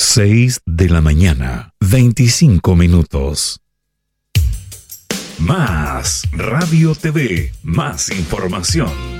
6 de la mañana, 25 minutos. Más Radio TV, más información.